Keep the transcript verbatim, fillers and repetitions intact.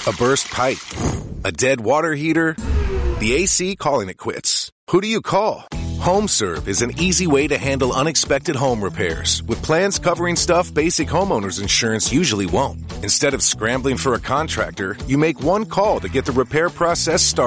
A burst pipe? A dead water heater? The A C calling it quits. Who do you call? HomeServe is an easy way to handle unexpected home repairs with plans covering stuff basic homeowners insurance usually won't. Instead of scrambling for a contractor, you make one call to get the repair process started.